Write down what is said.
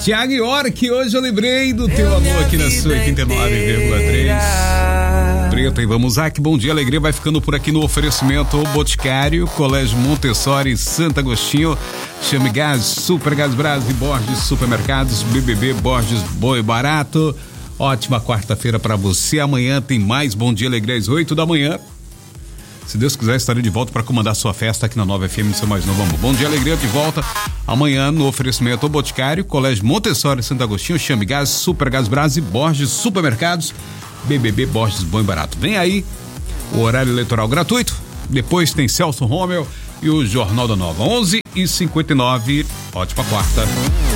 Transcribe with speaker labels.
Speaker 1: Tiago York, hoje eu lembrei do teu amor aqui na sua 89,3. Preta e vamos lá, que bom dia, alegria vai ficando por aqui no oferecimento Boticário, Colégio Montessori, Santo Agostinho, Chame Gás, Super Gás Brás, Borges Supermercados, BBB Borges Boi Barato. Ótima quarta-feira pra você, amanhã tem mais Bom Dia Alegria às 8 da manhã. Se Deus quiser, estarei de volta para comandar sua festa aqui na Nova FM do seu mais novo amor. Bom Dia Alegria de volta amanhã no oferecimento Boticário, Colégio Montessori, Santo Agostinho, Chame Gás, Super Gás Brás, Borges Supermercados, BBB Borges Bom e Barato. Vem aí o horário eleitoral gratuito, depois tem Celso Romeu e o Jornal da Nova, 11h59, ótima quarta.